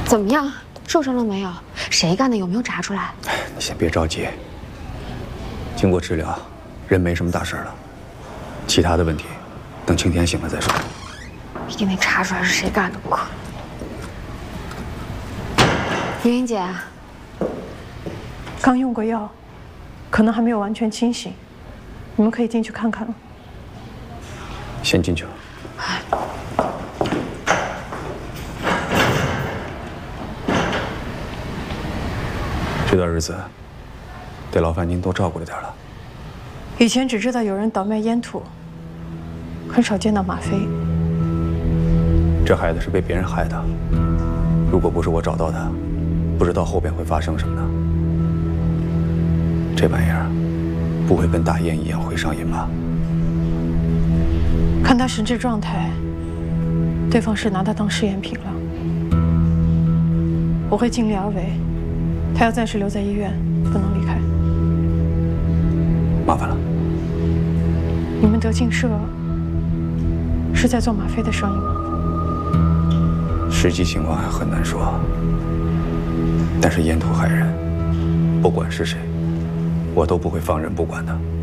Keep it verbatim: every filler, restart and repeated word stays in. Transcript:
怎么样？受伤了没有？谁干的？有没有查出来？ 你先别着急。经过治疗，人没什么大事了。其他的问题，等青天醒了再说。 一定得查出来是谁干的不可。云云姐， 刚用过药，可能还没有完全清醒，你们可以进去看看了。 先进去吧。 这段日子，得劳烦您多照顾着点了。 以前只知道有人倒卖烟土，很少见到吗啡。 这孩子是被别人害的，如果不是我找到他，不知道后边会发生什么呢？这玩意儿不会跟大烟一样会上瘾吧？ 看他神志状态，对方是拿他当试验品了。我会尽力而为。 他要暂时留在医院，不能离开。 麻烦了。 你们德庆社是在做吗啡的生意吗？ 实际情况还很难说。但是烟土害人，不管是谁，我都不会放任不管的。